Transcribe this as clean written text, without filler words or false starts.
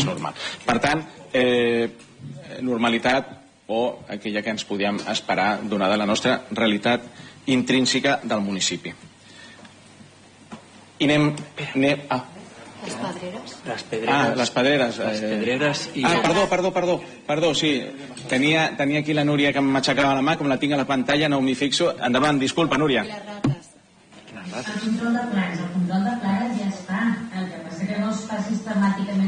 més normal. Per tant, normalitat o aquella que ens podíem esperar donada la nostra realitat intrínseca del municipi. I anem... Les pedreres? Les pedreres. Les pedreres i... Perdó, sí. Tenia aquí la Núria que m'aixecava la mà, com la tinc a la pantalla, no m'hi fixo. Endavant, disculpa, Núria. Les rates. El control de plagues ja es fa. El que passa que no es fa sistemàticament